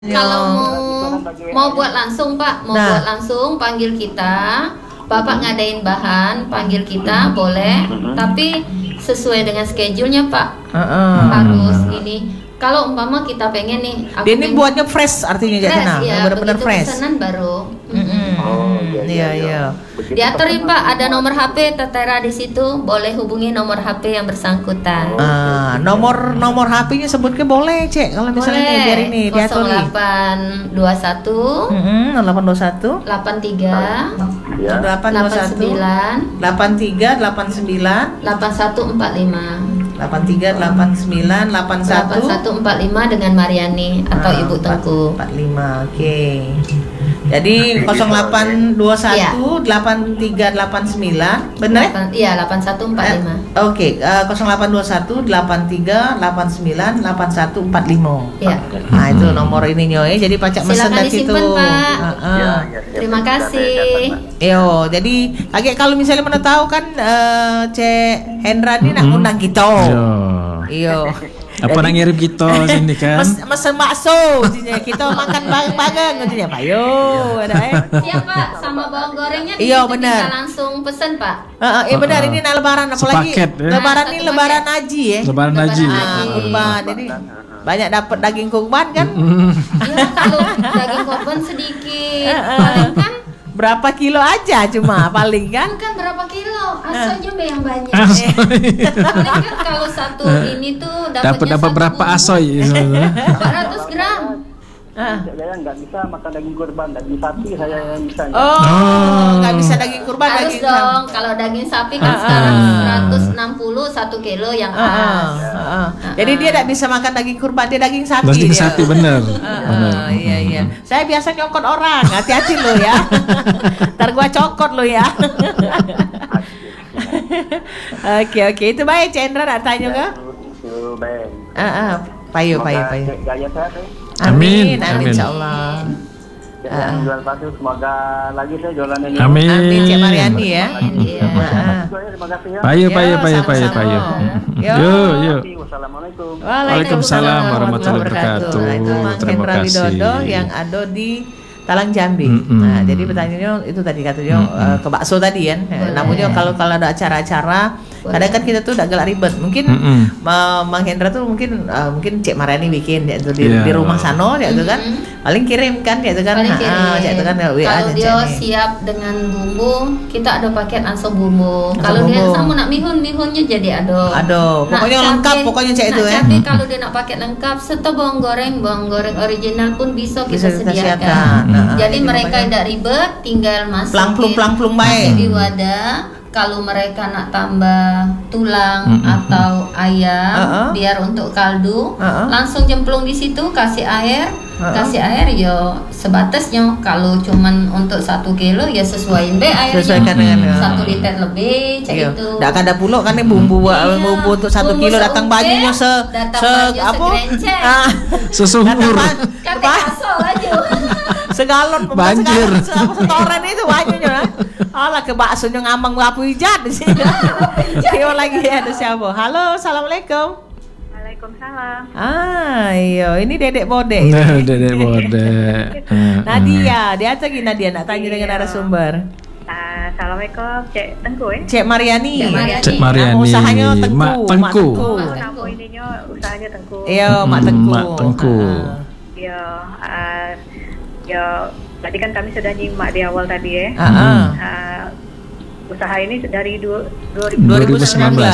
Kalau mau buat langsung Pak, buat langsung panggil kita. Bapak ngadain bahan, panggil kita boleh, tapi sesuai dengan schedule-nya Pak. Harus ini. Kalau umpama kita pengen nih, dia ini buatnya fresh artinya fresh, ya, benar-benar fresh. Pesanan baru. Iya. Diatur Pak, ada nomor HP tertera di situ, boleh hubungi nomor HP yang bersangkutan. Nomor HP-nya sebutnya boleh, Cek. Kalau misalnya boleh. Biar ini diatur. 0821 821 83 821 83 89 8145 83 89 81 8145 dengan Mariani atau Ibu Tengku. 45. Oke. Jadi 0821 8389 benar ya? Iya, 8145. Oke, 0821 83 89 8145. Iya. Nah, itu nomor ininya ya. Jadi pacak mesen dari situ. Pak. Terima kasih. Yo, jadi agak kalau misalnya mana tahu kan Cek Hendra ini nak undang kita. Iyo. Apa nak ngirim kita sini kan? Mesen bakso, kita makan bareng-bareng gitu ya, Pak. Yo, ada Siap Pak, sama bawang gorengnya iya, bisa langsung pesen Pak. Iya benar, ini nak lebaran apalagi. Sepaket, ya? Lebaran ini lebaran haji ya. Lebaran haji. Kurban. Jadi banyak dapat daging kurban kan? Iya, kalau daging kurban sedikit, paling kan berapa kilo aja cuma paling kan? Bukan berapa kilo, asonya yang banyak. Paling kan kalau satu ini tuh dapat berapa asoy? 400 gram. Saya nggak bisa makan daging kurban, daging sapi saya yang bisa. Nggak bisa daging kurban. Harus daging dong, kalau daging sapi kan sekarang 160 1 kilo yang khas. Jadi dia tidak bisa makan daging kurban, dia daging sapi. Daging sapi bener. Iya. Saya biasa nyokot orang, hati-hati lo ya. Ntar gua cokot lo ya. Oke, itu baik Cendra nak tanya enggak? Itu baik. Payu. Gaya sehat. Amin. Insyaallah. Yang jual batu semoga lagi saya jualannya. Amin Cik Mariani ya. Terima kasih ya. Payu. Yuk. Wassalamualaikum. Waalaikumsalam warahmatullahi wabarakatuh. Terima kasih. Widodo yang ada di Talang Jambi. Nah, jadi pertanyaannya itu tadi katanya ke bakso tadi kan. Namunnya kalau ada acara-acara kadang kan kita tuh udah agak ribet. Mungkin Mang Hendra tuh mungkin Cik Mariani bikin ya tuh di rumah sana ya tuh kan. Paling kirim kan ya tuh kan. Kalau dia siap dengan bumbu, kita ada paket langsung bumbu. Kalau dia sama nak mihunnya jadi aduh. Pokoknya lengkap pokoknya Cik itu ya. Tapi kalau dia nak paket lengkap serta bawang goreng original pun bisa kita sediakan. Jadi mereka tidak ribet, tinggal masukin di wadah. Kalau mereka nak tambah tulang atau ayam biar untuk kaldu, langsung jemplung di situ, kasih air yo sebatasnya. Kalau cuman untuk 1 kilo ya sesuaiin airnya. Sesuaikan dengan 1 liter lebih cak itu. Nggak ada pula kan bumbu untuk 1 kilo datang bajunya sesumur. Kata asal aja. Segalon banjir. Setoran itu bajunya. Alah ke baksonya ngamang wapu hijat di sini. Kyo lagi ada siapa? Halo, assalamualaikum. Waalaikumsalam. Iya, ini Dedek Bode. Dedek Bode. Nadia, dia tuh gini Nadia nak tanya dengan narasumber. Assalamualaikum, Cek Tengku ya? Cek Mariani. Cek Mariani. Usahanya Tengku. Mak Tengku. Nama ininya usahanya Tengku. Iya, Mak Tengku. Mak Tengku. Ya, tadi kan kami sudah nyimak di awal tadi ya. Usaha ini dari 2019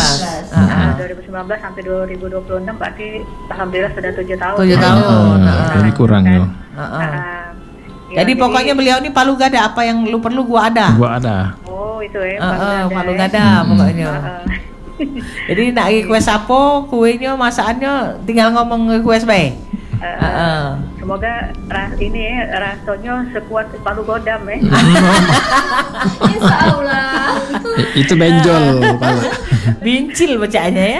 sampai 2026 berarti alhamdulillah sudah 7 tahun. 7 tahun. Ini kurang ya. Jadi pokoknya beliau ini palu gada, apa yang lu perlu gua ada. Oh, itu ya. Palu gada pokoknya. Jadi nak request apa, kuenya, masakannya tinggal ngomong request baik. Semoga rasanya sekuat palu godam ya. Insya Allah. Itu benjol kalau. Bincil bacaannya ya.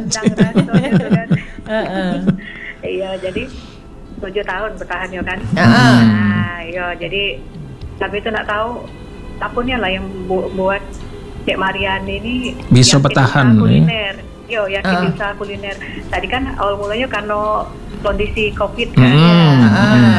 Iya, jadi 7 tahun bertahannya kan. Iya, jadi tapi itu nak tahu tapunnya lah yang buat Cek Mariani ini bisa bertahan kuliner. yo yakin usaha kuliner. Tadi kan awal mulanya karena kondisi Covid kan.